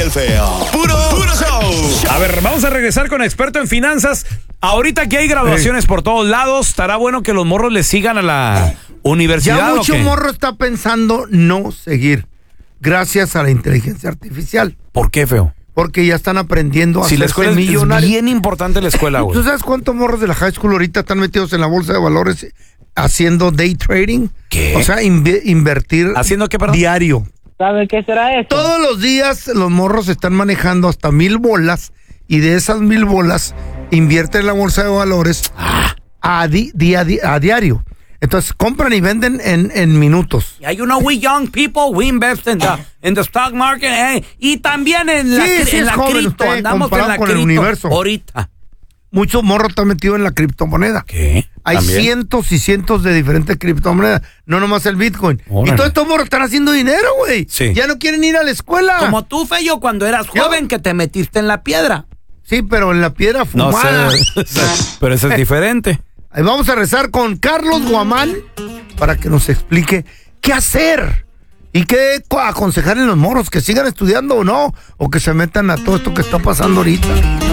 Filadelfia. Puro show. A ver, vamos a regresar con experto en finanzas. Ahorita que hay graduaciones por todos lados, estará bueno que los morros le sigan a la universidad. Ya mucho ¿o qué? morro está pensando no seguir gracias a la inteligencia artificial. ¿Por qué, feo? Porque ya están aprendiendo a Si la hacerse escuela es millonarios. bien importante la escuela, güey. ¿Tú sabes cuántos morros de la high school ahorita están metidos en la bolsa de valores haciendo day trading? ¿Qué? O sea, invertir ¿Haciendo qué, perdón? diario. ¿Sabe qué será esto? Todos los días los morros están manejando hasta 1,000 bolas y de esas 1,000 bolas invierten en la bolsa de valores a diario. Entonces compran y venden en minutos. You know, we young people, we invest in the stock market, y también en la, Sí, en es la joven cripto. usted, Andamos en comparado la con el cripto universo. ahorita. Muchos morros están metidos en la criptomoneda. ¿Qué? Hay ¿También? cientos y cientos de diferentes criptomonedas, no nomás el Bitcoin. Órale. Y todos estos morros están haciendo dinero, güey. Sí. Ya no quieren ir a la escuela. Como tú, Feyo, cuando eras joven que te metiste en la piedra. Sí, pero en la piedra No fumada. sé, pero eso es diferente. Ahí vamos a rezar con Carlos Guamán para que nos explique qué hacer y qué aconsejar en los morros, que sigan estudiando o no, o que se metan a todo esto que está pasando ahorita.